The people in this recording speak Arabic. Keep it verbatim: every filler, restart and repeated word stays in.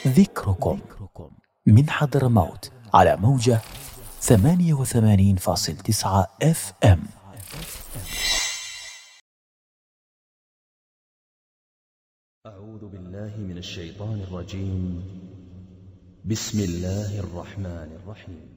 ذكركم من حضرموت على موجة ثمانية وثمانين فاصل تسعة اف ام. أعوذ بالله من الشيطان الرجيم. بسم الله الرحمن الرحيم.